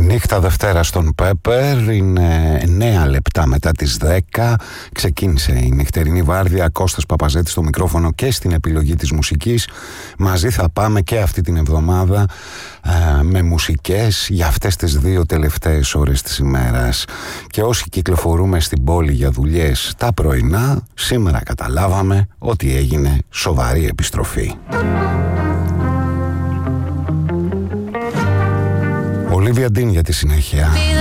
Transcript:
Νύχτα Δευτέρα στον Πέπερ, είναι 9 λεπτά μετά τις 10. Ξεκίνησε η νυχτερινή βάρδια. Κώστας Παπαζέτης στο μικρόφωνο και στην επιλογή της μουσικής. Μαζί θα πάμε και αυτή την εβδομάδα με μουσικές για αυτές τις 2 τελευταίες ώρες της ημέρας. Και όσοι κυκλοφορούμε στην πόλη για δουλειές τα πρωινά, σήμερα καταλάβαμε ότι έγινε σοβαρή επιστροφή. Ολίβια Ντίν για τη συνέχεια.